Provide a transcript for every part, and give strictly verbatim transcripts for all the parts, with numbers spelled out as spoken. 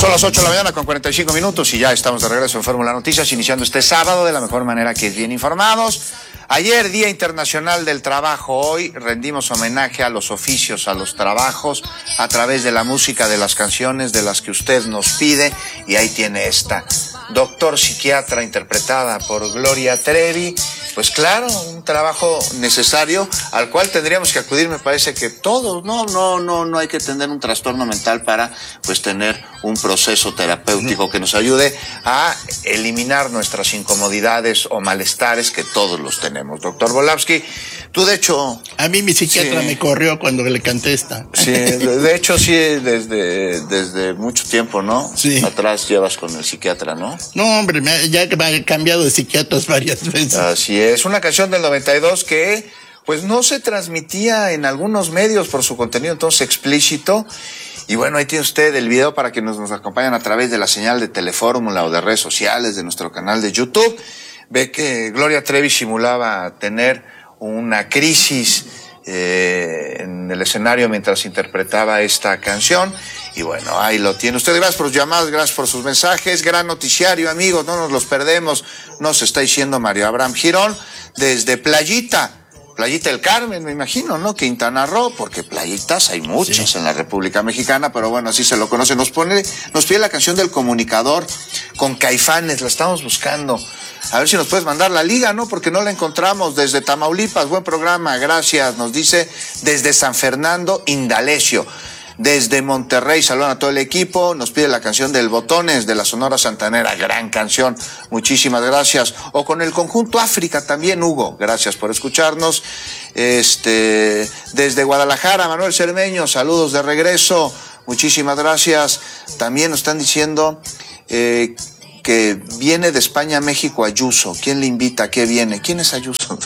Son las ocho de la mañana con cuarenta y cinco minutos y ya estamos de regreso en Fórmula Noticias, iniciando este sábado de la mejor manera, que es bien informados. Ayer, Día Internacional del Trabajo. Hoy rendimos homenaje a los oficios, a los trabajos, a través de la música, de las canciones de las que usted nos pide. Y ahí tiene esta, Doctor Psiquiatra, interpretada por Gloria Trevi. Pues claro, un trabajo necesario al cual tendríamos que acudir, me parece que todos, no, no, no, no hay que tener un trastorno mental para, pues, tener un proceso terapéutico que nos ayude a eliminar nuestras incomodidades o malestares, que todos los tenemos. Doctor Volavsky, tú de hecho... A mí mi psiquiatra sí. me corrió cuando le canté esta. Sí, de, de hecho sí, desde, desde mucho tiempo, ¿no? Sí. Atrás llevas con el psiquiatra, ¿no? No, hombre, me, ya he cambiado de psiquiatras varias veces. Así es. Es una canción del noventa y dos que pues no se transmitía en algunos medios por su contenido entonces explícito. Y bueno, ahí tiene usted el video para que nos, nos acompañen a través de la señal de Telefórmula o de redes sociales, de nuestro canal de YouTube. Ve que Gloria Trevi simulaba tener una crisis eh, en el escenario mientras interpretaba esta canción. Y bueno, ahí lo tiene usted. Gracias por sus llamadas, gracias por sus mensajes. Gran noticiario, amigos, no nos los perdemos. Nos está diciendo Mario Abraham Girón desde Playita, Playita del Carmen, me imagino, ¿no? Quintana Roo, porque playitas hay muchas sí. en la República Mexicana, pero bueno, así se lo conoce. Nos pone, nos pide la canción del Comunicador con Caifanes, la estamos buscando. A ver si nos puedes mandar la liga, ¿no? Porque no la encontramos. Desde Tamaulipas, buen programa, gracias. Nos dice desde San Fernando, Indalecio. Desde Monterrey, saludan a todo el equipo, nos pide la canción del Botones de la Sonora Santanera, gran canción, muchísimas gracias. O con el conjunto África también, Hugo, gracias por escucharnos. Este, desde Guadalajara, Manuel Cermeño, saludos de regreso, muchísimas gracias. También nos están diciendo eh, que viene de España a México Ayuso. ¿Quién le invita? ¿Qué viene? ¿Quién es Ayuso?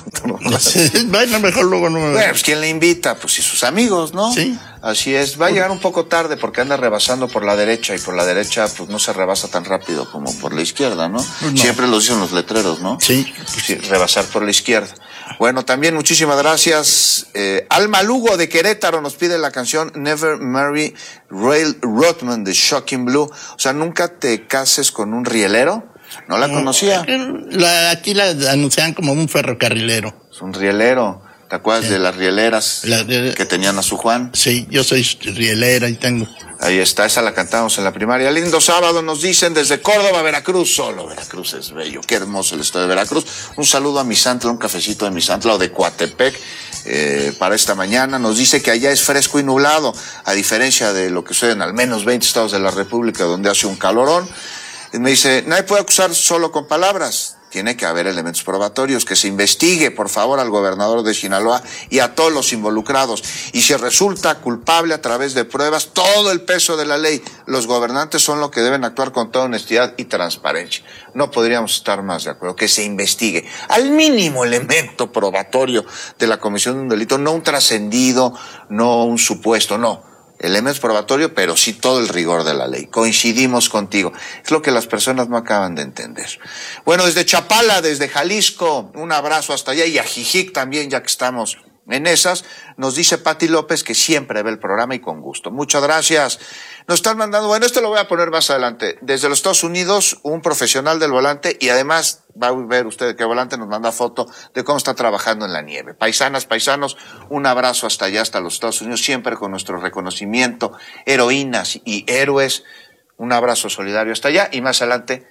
Bueno, mejor luego no. Bueno, pues ¿quién le invita? Pues y sus amigos, ¿no? Sí. Así es. Va a llegar un poco tarde porque anda rebasando por la derecha, y por la derecha pues no se rebasa tan rápido como por la izquierda, ¿no? no. Siempre lo dicen los letreros, ¿no? Sí. Sí, rebasar por la izquierda. Bueno, también muchísimas gracias. Eh, Alma Lugo de Querétaro nos pide la canción Never Marry Ray Rothman de Shocking Blue. O sea, nunca te cases con un rielero. No la conocía. La, aquí la anunciaban como un ferrocarrilero. Es un rielero. ¿Te acuerdas sí. de las rieleras la, de, que tenían a su Juan? Sí, yo soy rielera y tengo. Ahí está, esa la cantamos en la primaria. Lindo sábado, nos dicen desde Córdoba, Veracruz. Solo Veracruz es bello, qué hermoso el estado de Veracruz. Un saludo a Misantla, un cafecito de Misantla o de Coatepec eh, para esta mañana. Nos dice que allá es fresco y nublado, a diferencia de lo que sucede en al menos veinte estados de la República donde hace un calorón. Y me dice, nadie puede acusar solo con palabras. Tiene que haber elementos probatorios, que se investigue, por favor, al gobernador de Sinaloa y a todos los involucrados. Y si resulta culpable a través de pruebas, todo el peso de la ley. Los gobernantes son los que deben actuar con toda honestidad y transparencia. No podríamos estar más de acuerdo. Que se investigue al mínimo elemento probatorio de la comisión de un delito, no un trascendido, no un supuesto, no. Elementos probatorios, pero sí todo el rigor de la ley. Coincidimos contigo. Es lo que las personas no acaban de entender. Bueno, desde Chapala, desde Jalisco, un abrazo hasta allá, y a Jijic también, ya que estamos en esas, nos dice Pati López que siempre ve el programa y con gusto. Muchas gracias. Nos están mandando, bueno, esto lo voy a poner más adelante. Desde los Estados Unidos, un profesional del volante, y además va a ver usted que el volante nos manda foto de cómo está trabajando en la nieve. Paisanas, paisanos, un abrazo hasta allá, hasta los Estados Unidos, siempre con nuestro reconocimiento, heroínas y héroes. Un abrazo solidario hasta allá, y más adelante,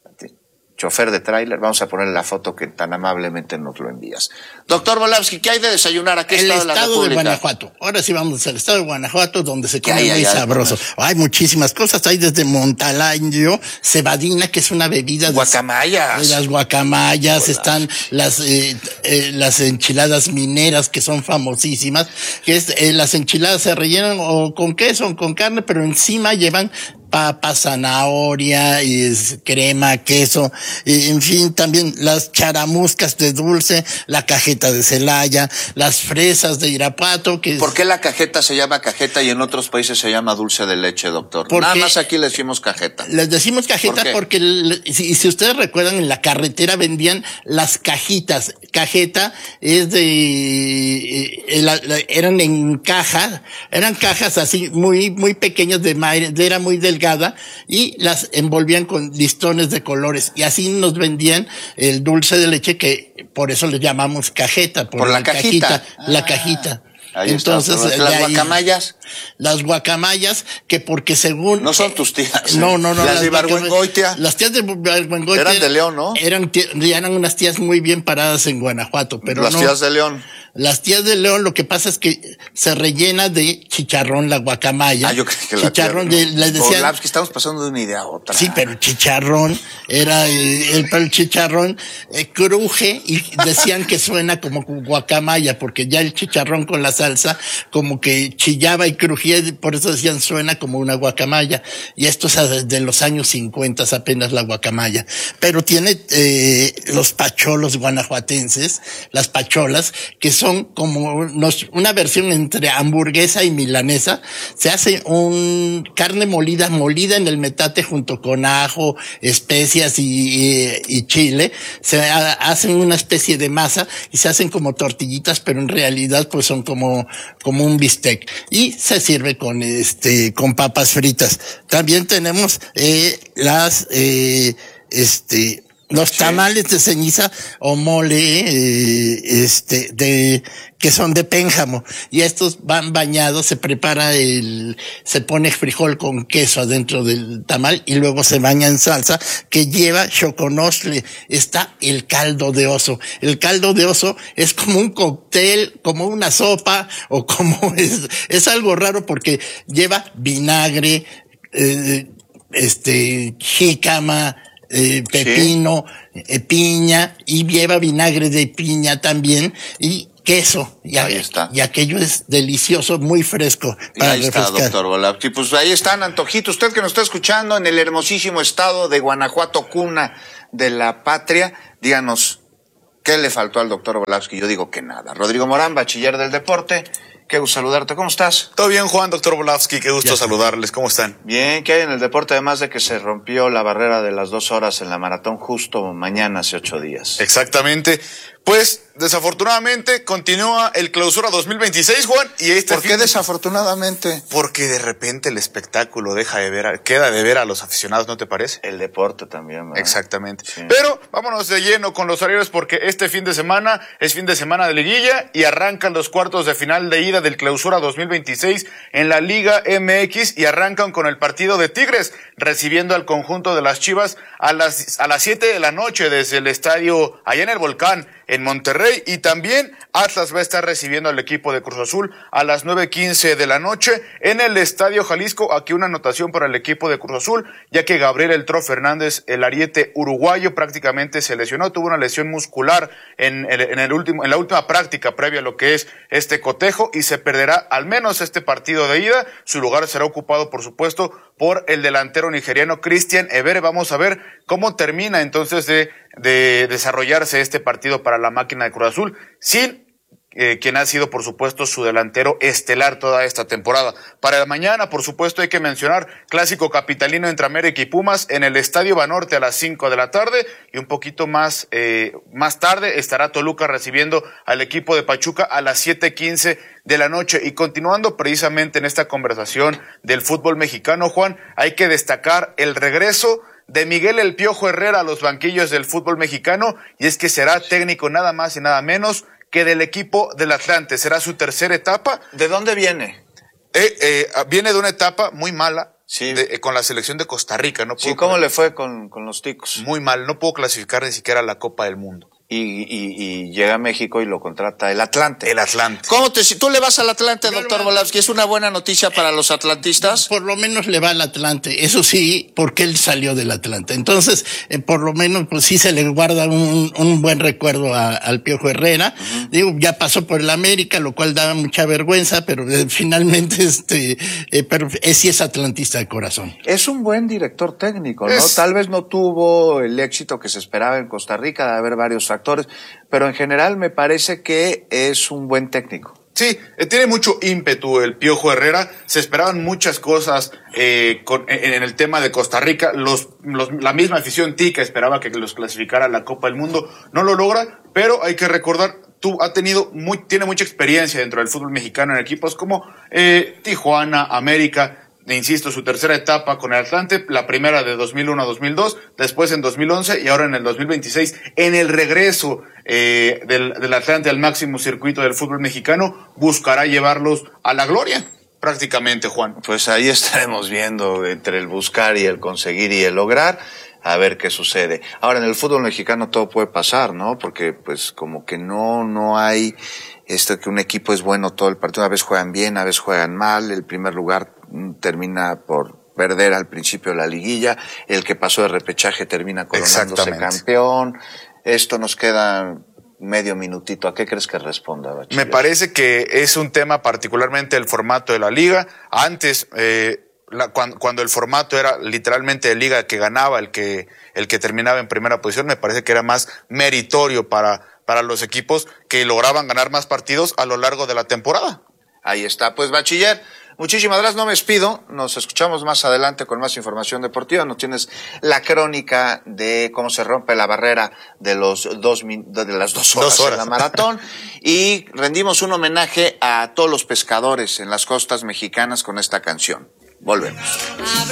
chofer de tráiler, vamos a poner la foto que tan amablemente nos lo envías. Doctor Volavsky, ¿qué hay de desayunar? ¿A qué el estado de la estado República? de Guanajuato. Ahora sí vamos al estado de Guanajuato, donde se come hay, muy hay, sabroso. Hay, hay muchísimas cosas. Hay desde Montalaño, cebadina, que es una bebida de guacamayas. De las guacamayas, Hola. Están las eh, eh, las enchiladas mineras, que son famosísimas, que es eh, las enchiladas se rellenan o con queso o con carne, pero encima llevan papa, zanahoria, y es crema, queso, y en fin, también las charamuscas de dulce, la cajeta de Celaya, las fresas de Irapuato. Que ¿Por qué la cajeta se llama cajeta y en otros países se llama dulce de leche, doctor? Nada más aquí le decimos cajeta. Les decimos cajeta ¿Por porque, si, si ustedes recuerdan, en la carretera vendían las cajitas. Cajeta es de, eh, la, la, eran en caja, eran cajas así muy, muy pequeñas de madera, muy delgadas, delgada y las envolvían con listones de colores y así nos vendían el dulce de leche que por eso le llamamos cajeta. Por, por la, la cajita. cajita la ah. cajita. Ahí Entonces, está, las guacamayas. Las guacamayas, que porque según... No son tus tías. No, no, no. Las, las de Ibargüengoitia. Las tías de Ibargüengoitia. Eran de León, ¿no? Eran, eran unas tías muy bien paradas en Guanajuato, pero Las no, tías de León. Las tías de León, lo que pasa es que se rellena de chicharrón la guacamaya. Ah, yo creo que chicharrón la tía, de, no. les decían. Por que estamos pasando de una idea a otra. Sí, pero chicharrón era eh, el, el chicharrón eh, cruje y decían que suena como guacamaya porque ya el chicharrón con la salsa como que chillaba y crujía, por eso decían suena como una guacamaya. Y esto es desde los años cincuenta apenas la guacamaya. Pero tiene eh, los pacholos guanajuatenses, las pacholas, que son son como unos, una versión entre hamburguesa y milanesa. Se hace un carne molida, molida en el metate junto con ajo, especias y, y, y chile. Se ha, hacen una especie de masa y se hacen como tortillitas, pero en realidad pues son como, como un bistec. Y se sirve con este, con papas fritas. También tenemos, eh, las, eh, este, los tamales de ceniza o mole, eh, este, de, que son de pénjamo. Y estos van bañados, se prepara el, se pone frijol con queso adentro del tamal y luego se baña en salsa que lleva choconostle. Está el caldo de oso. El caldo de oso es como un cóctel, como una sopa o como es, es algo raro porque lleva vinagre, eh, este, jícama, Eh, pepino, sí. eh, piña y lleva vinagre de piña también y queso. Y, ahí está. Y aquello es delicioso, muy fresco. Para ahí refrescar. Está, doctor Volapsky. Pues ahí están, antojitos. Usted que nos está escuchando en el hermosísimo estado de Guanajuato, cuna de la patria, díganos, ¿qué le faltó al doctor Volapsky? Yo digo que nada. Rodrigo Morán, bachiller del deporte. Qué gusto saludarte, ¿cómo estás? Todo bien, Juan, doctor Volapsky, qué gusto ya. saludarles, ¿cómo están? Bien, ¿qué hay en el deporte? Además de que se rompió la barrera de las dos horas en la maratón justo mañana, hace ocho días. Exactamente, pues desafortunadamente continúa el Clausura dos mil veintiséis, Juan, y este ¿Por qué fin... desafortunadamente? Porque de repente el espectáculo deja de ver, a... queda de ver a los aficionados, ¿no te parece? El deporte también, ¿verdad? Exactamente. Sí. Pero vámonos de lleno con los horarios porque este fin de semana es fin de semana de liguilla y arrancan los cuartos de final de ida del Clausura dos mil veintiséis en la Liga M X y arrancan con el partido de Tigres recibiendo al conjunto de las Chivas a las a las siete de la noche desde el estadio allá en el Volcán en Monterrey, y también Atlas va a estar recibiendo al equipo de Cruz Azul a las nueve quince de la noche en el Estadio Jalisco. Aquí una anotación para el equipo de Cruz Azul, ya que Gabriel El Tro Fernández, el ariete uruguayo, prácticamente se lesionó, tuvo una lesión muscular en el, en el último, en la última práctica previa a lo que es este cotejo, y se perderá al menos este partido de ida. Su lugar será ocupado, por supuesto, por el delantero nigeriano Christian Ebere. Vamos a ver cómo termina entonces de, de desarrollarse este partido para la máquina de Cruz Azul, sin eh, quien ha sido, por supuesto, su delantero estelar toda esta temporada. Para la mañana, por supuesto, hay que mencionar clásico capitalino entre América y Pumas en el Estadio Banorte a las cinco de la tarde, y un poquito más eh, más tarde estará Toluca recibiendo al equipo de Pachuca a las siete quince de la noche. Y continuando precisamente en esta conversación del fútbol mexicano, Juan, hay que destacar el regreso de Miguel El Piojo Herrera a los banquillos del fútbol mexicano, y es que será técnico nada más y nada menos que del equipo del Atlante. Será su tercera etapa. ¿De dónde viene? Eh, eh, viene de una etapa muy mala, sí. de, eh, con la selección de Costa Rica. No sí, ¿cómo le fue con, con los ticos? Muy mal, no pudo clasificar ni siquiera a la Copa del Mundo. Y, y, y llega a México y lo contrata el Atlante. El Atlante. ¿Cómo te, si tú le vas al Atlante, doctor Volapsky? ¿Es una buena noticia para los atlantistas? Por lo menos le va al Atlante, eso sí, porque él salió del Atlante. Entonces, eh, por lo menos, pues sí se le guarda un, un buen recuerdo a, al Piojo Herrera. Uh-huh. Digo, ya pasó por el América, lo cual daba mucha vergüenza, pero eh, finalmente, este, eh, pero eh, sí es atlantista de corazón. Es un buen director técnico, ¿no? Es... Tal vez no tuvo el éxito que se esperaba en Costa Rica, de haber varios factores, pero en general me parece que es un buen técnico. Sí, eh, tiene mucho ímpetu el Piojo Herrera. Se esperaban muchas cosas eh, con, en, en el tema de Costa Rica. Los, los, la misma afición tica esperaba que los clasificara a la Copa del Mundo. No lo logra, pero hay que recordar, tú ha tenido muy, tiene mucha experiencia dentro del fútbol mexicano en equipos como eh, Tijuana, América. insisto, su tercera etapa con el Atlante, la primera de dos mil uno a dos mil dos, después en dos mil once y ahora en el dos mil veintiséis, en el regreso eh, del, del Atlante al máximo circuito del fútbol mexicano, buscará llevarlos a la gloria, prácticamente, Juan. Pues ahí estaremos viendo entre el buscar y el conseguir y el lograr, a ver qué sucede. Ahora, en el fútbol mexicano todo puede pasar, ¿no? Porque pues como que no, no hay esto que un equipo es bueno todo el partido, a veces juegan bien, a veces juegan mal, el primer lugar termina por perder al principio de la liguilla, el que pasó de repechaje termina coronándose campeón. Esto nos queda medio minutito. ¿A qué crees que responda, Bachiller? Me parece que es un tema particularmente el formato de la liga. Antes, eh, la, cuando, cuando el formato era literalmente de liga que ganaba el que, el que terminaba en primera posición, me parece que era más meritorio para, para los equipos que lograban ganar más partidos a lo largo de la temporada. Ahí está, pues, Bachiller. Muchísimas gracias, no me despido, nos escuchamos más adelante con más información deportiva, nos tienes la crónica de cómo se rompe la barrera de los dos de las dos horas, dos horas. en la maratón, y rendimos un homenaje a todos los pescadores en las costas mexicanas con esta canción. Volvemos.